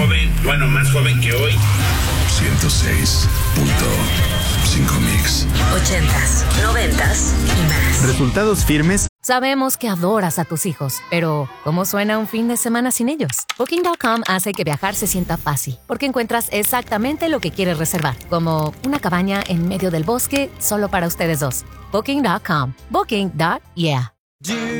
joven, bueno, más joven que hoy. 106.5 Mix. 80s, 90s y más. Resultados firmes. Sabemos que adoras a tus hijos, pero ¿cómo suena un fin de semana sin ellos? Booking.com hace que viajar se sienta fácil, porque encuentras exactamente lo que quieres reservar, como una cabaña en medio del bosque solo para ustedes dos. Booking.com. Booking.yeah.